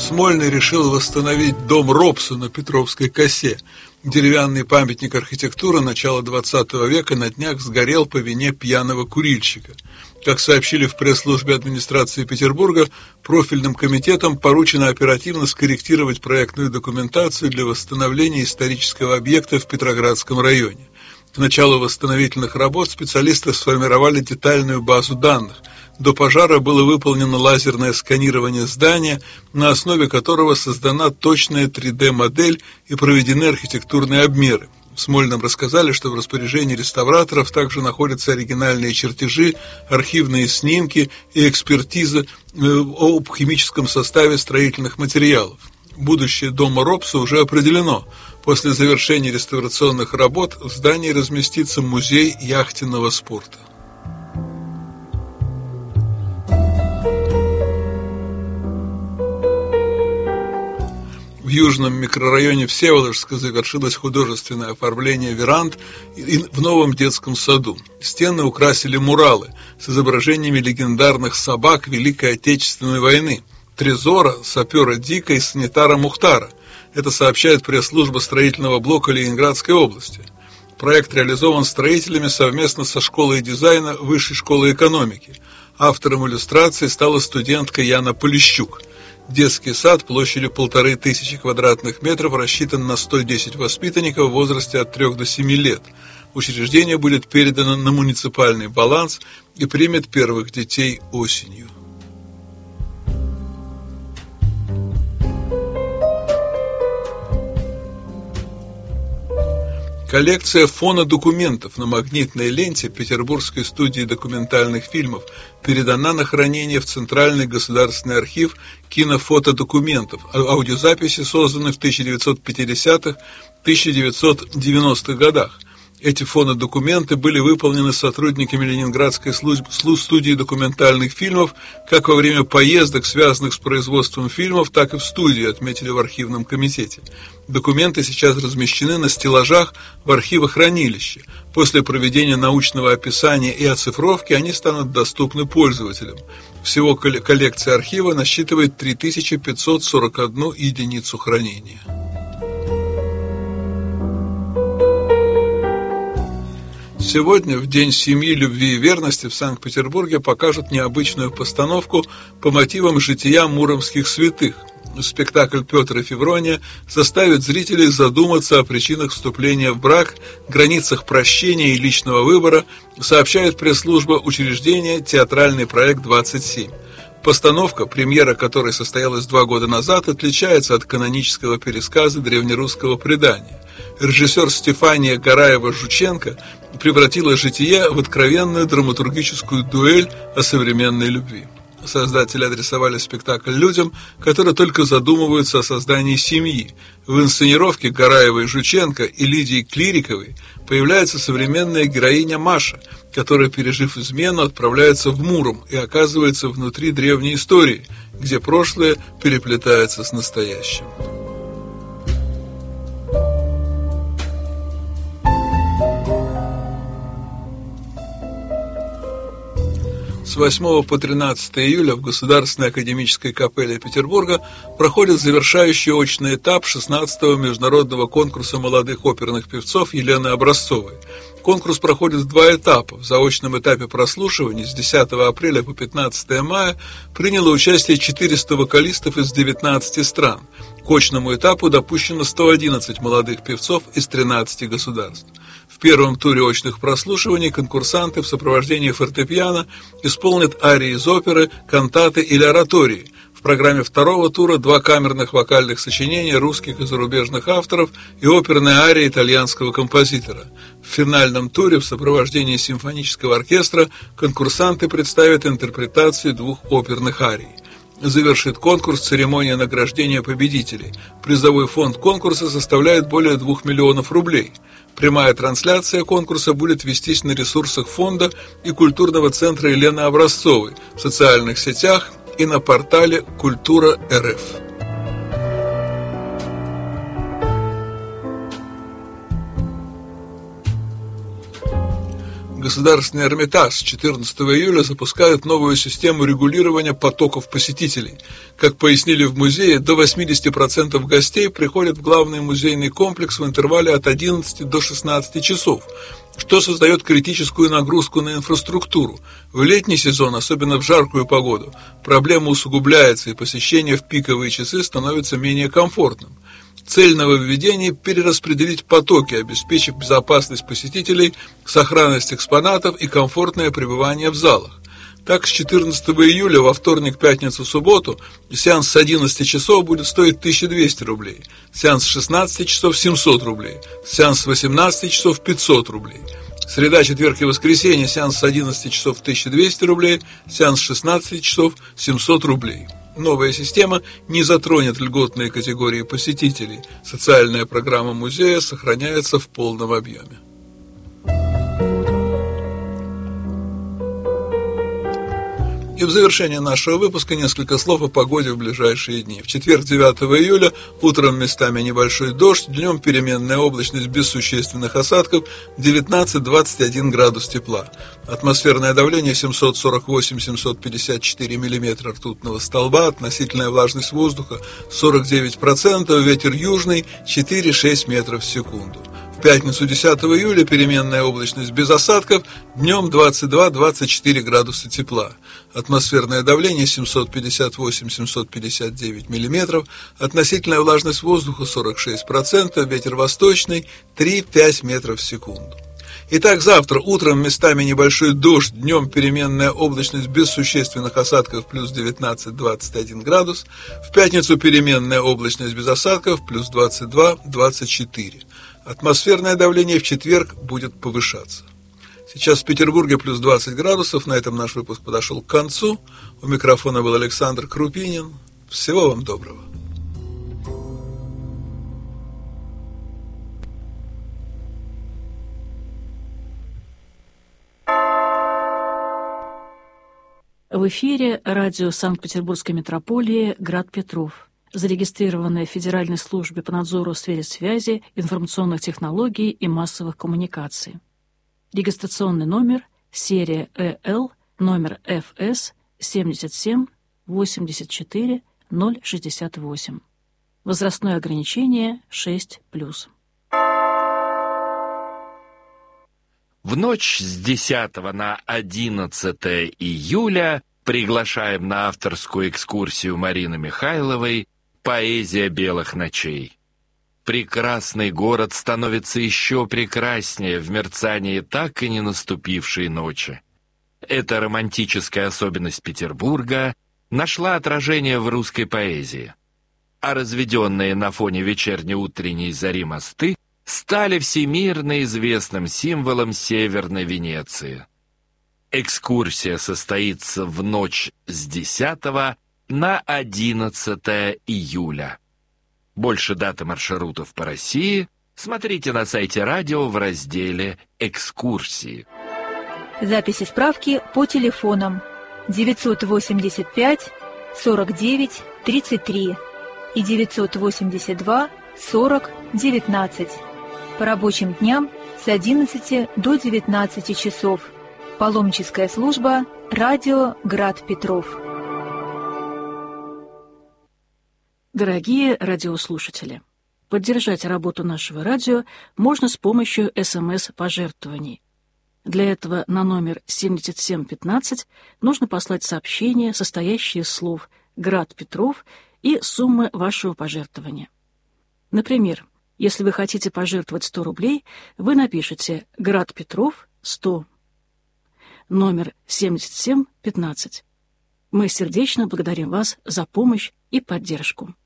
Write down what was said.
Смольный решил восстановить дом Робсу на Петровской косе. Деревянный памятник архитектуры начала XX века на днях сгорел по вине пьяного курильщика. Как сообщили в пресс-службе администрации Петербурга, профильным комитетам поручено оперативно скорректировать проектную документацию для восстановления исторического объекта в Петроградском районе. К началу восстановительных работ специалисты сформировали детальную базу данных. До пожара было выполнено лазерное сканирование здания, на основе которого создана точная 3D-модель и проведены архитектурные обмеры. В Смольном рассказали, что в распоряжении реставраторов также находятся оригинальные чертежи, архивные снимки и экспертиза об химическом составе строительных материалов. Будущее дома Робса уже определено. После завершения реставрационных работ в здании разместится музей яхтенного спорта. В южном микрорайоне Всеволожска завершилось художественное оформление веранд в новом детском саду. Стены украсили муралы с изображениями легендарных собак Великой Отечественной войны: Трезора, сапера Дика и санитара Мухтара. Это сообщает пресс-служба строительного блока Ленинградской области. Проект реализован строителями совместно со школой дизайна Высшей школы экономики. Автором иллюстрации стала студентка Яна Полищук. Детский сад площадью 1500 квадратных метров рассчитан на 110 воспитанников в возрасте от 3 до 7 лет. Учреждение будет передано на муниципальный баланс и примет первых детей осенью. Коллекция фонодокументов на магнитной ленте Петербургской студии документальных фильмов передана на хранение в Центральный государственный архив кинофотодокументов. Аудиозаписи созданы в 1950-1990-х годах. Эти фонодокументы были выполнены сотрудниками Ленинградской студии документальных фильмов как во время поездок, связанных с производством фильмов, так и в студии, отметили в архивном комитете. Документы сейчас размещены на стеллажах в архивохранилище. После проведения научного описания и оцифровки они станут доступны пользователям. Всего коллекция архива насчитывает 3541 единицу хранения. Сегодня, в День семьи, любви и верности, в Санкт-Петербурге покажут необычную постановку по мотивам жития муромских святых. Спектакль «Петр и Феврония» заставит зрителей задуматься о причинах вступления в брак, границах прощения и личного выбора, сообщает пресс-служба учреждения «Театральный проект 27». Постановка, премьера которой состоялась 2 года назад, отличается от канонического пересказа древнерусского предания. Режиссер Стефания Гараева-Жученко превратила житие в откровенную драматургическую дуэль о современной любви. Создатели адресовали спектакль людям, которые только задумываются о создании семьи. В инсценировке Гараевой-Жученко и Лидии Клириковой появляется современная героиня Маша, которая, пережив измену, отправляется в Муром и оказывается внутри древней истории, где прошлое переплетается с настоящим. С 8 по 13 июля в Государственной академической капелле Петербурга проходит завершающий очный этап 16-го международного конкурса молодых оперных певцов Елены Образцовой. Конкурс проходит в 2 этапа. В заочном этапе прослушивания с 10 апреля по 15 мая приняло участие 400 вокалистов из 19 стран. К очному этапу допущено 111 молодых певцов из 13 государств. В первом туре очных прослушиваний конкурсанты в сопровождении фортепиано исполнят арии из оперы, кантаты или оратории. В программе второго тура 2 камерных вокальных сочинения русских и зарубежных авторов и оперная ария итальянского композитора. В финальном туре в сопровождении симфонического оркестра конкурсанты представят интерпретации 2 оперных арий. Завершит конкурс церемония награждения победителей. Призовой фонд конкурса составляет более 2 миллионов рублей. Прямая трансляция конкурса будет вестись на ресурсах фонда и культурного центра Елены Образцовой, в социальных сетях и на портале Культура.рф. Государственный Эрмитаж с 14 июля запускает новую систему регулирования потоков посетителей. Как пояснили в музее, до 80% гостей приходят в главный музейный комплекс в интервале от 11 до 16 часов, что создает критическую нагрузку на инфраструктуру. В летний сезон, особенно в жаркую погоду, проблема усугубляется, и посещение в пиковые часы становится менее комфортным. Цель нововведений – перераспределить потоки, обеспечив безопасность посетителей, сохранность экспонатов и комфортное пребывание в залах. Так, с 14 июля во вторник, пятницу, субботу сеанс с 11 часов будет стоить 1200 рублей, сеанс с 16 часов – 700 рублей, сеанс с 18 часов – 500 рублей. Среда, четверг и воскресенье сеанс с 11 часов – 1200 рублей, сеанс с 16 часов – 700 рублей. Новая система не затронет льготные категории посетителей. Социальная программа музея сохраняется в полном объеме. И в завершение нашего выпуска несколько слов о погоде в ближайшие дни. В четверг, 9 июля, утром местами небольшой дождь, днем переменная облачность без существенных осадков, 19-21 градус тепла. Атмосферное давление 748-754 мм ртутного столба, относительная влажность воздуха 49%, ветер южный 4-6 метров в секунду. В пятницу, 10 июля, переменная облачность без осадков, днем 22-24 градуса тепла. Атмосферное давление 758-759 мм, относительная влажность воздуха 46%, ветер восточный 3-5 метров в секунду. Итак, завтра утром местами небольшой дождь, днем переменная облачность без существенных осадков плюс 19-21 градус, в пятницу переменная облачность без осадков плюс 22-24. Атмосферное давление в четверг будет повышаться. Сейчас в Петербурге плюс 20 градусов. На этом наш выпуск подошел к концу. У микрофона был Александр Крупинин. Всего вам доброго. В эфире радио Санкт-Петербургской метрополии «Град Петров», зарегистрированное в Федеральной службе по надзору в сфере связи, информационных технологий и массовых коммуникаций. Регистрационный номер, серия ЭЛ, номер ФС 77 84 068. Возрастное ограничение 6+. В ночь с 10 на 11 июля приглашаем на авторскую экскурсию Марины Михайловой «Поэзия белых ночей». Прекрасный город становится еще прекраснее в мерцании так и не наступившей ночи. Эта романтическая особенность Петербурга нашла отражение в русской поэзии, а разведенные на фоне вечерне-утренней зари мосты стали всемирно известным символом Северной Венеции. Экскурсия состоится в ночь с 10 на 11 июля. Больше дат и маршрутов по России смотрите на сайте радио в разделе «Экскурсии». Записи справки по телефонам 985 49 33 и 982 40 19. По рабочим дням с 11 до 19 часов. Паломническая служба «Радио Град Петров». Дорогие радиослушатели, поддержать работу нашего радио можно с помощью СМС-пожертвований. Для этого на номер 7715 нужно послать сообщение, состоящее из слов «Град Петров» и суммы вашего пожертвования. Например, если вы хотите пожертвовать 100 рублей, вы напишите «Град Петров 100». Номер 7715. Мы сердечно благодарим вас за помощь и поддержку.